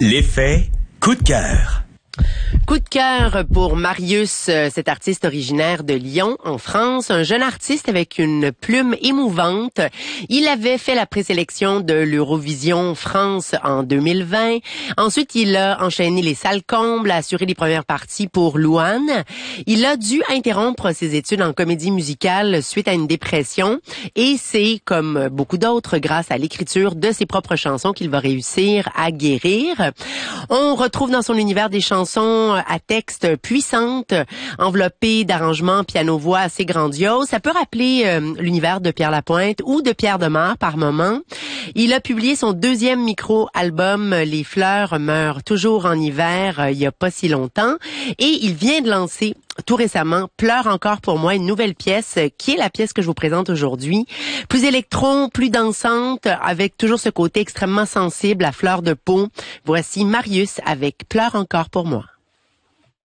L'effet coup de cœur. Coup de cœur pour Marius, cet artiste originaire de Lyon, en France, un jeune artiste avec une plume émouvante. Il avait fait la présélection de l'Eurovision France en 2020. Ensuite, il a enchaîné les salles combles, assuré les premières parties pour Louane. Il a dû interrompre ses études en comédie musicale suite à une dépression et c'est, comme beaucoup d'autres, grâce à l'écriture de ses propres chansons qu'il va réussir à guérir. On retrouve dans son univers des chansons à texte puissantes, enveloppées d'arrangements piano-voix assez grandioses. Ça peut rappeler l'univers de Pierre Lapointe ou de Pierre Demar par moments. Il a publié son deuxième micro-album « Les fleurs meurent toujours en hiver » il y a pas si longtemps. Et il vient de lancer tout récemment « Pleure encore pour moi », une nouvelle pièce qui est la pièce que je vous présente aujourd'hui. Plus électro, plus dansante, avec toujours ce côté extrêmement sensible à fleur de peau. Voici Marius avec « Pleure encore pour moi ».